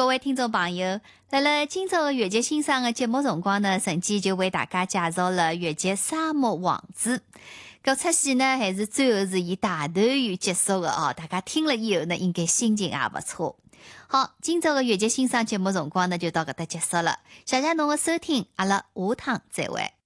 各位听众朋友，辣今朝的越剧欣赏的节目辰光呢，陈记就为大家介绍了越剧《沙漠王子》。搿出戏呢，还是最后是以大团圆结束的哦。大家听了以后呢，应该心情也不错。好，今朝的越剧欣赏节目辰光呢，就到搿搭结束了。谢谢侬的收听，阿拉下趟再会。